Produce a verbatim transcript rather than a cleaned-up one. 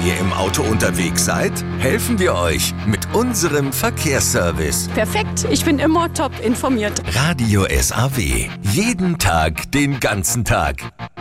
ihr im Auto unterwegs seid, helfen wir euch mit unserem Verkehrsservice. Perfekt, ich bin immer top informiert. Radio S A W. Jeden Tag, den ganzen Tag.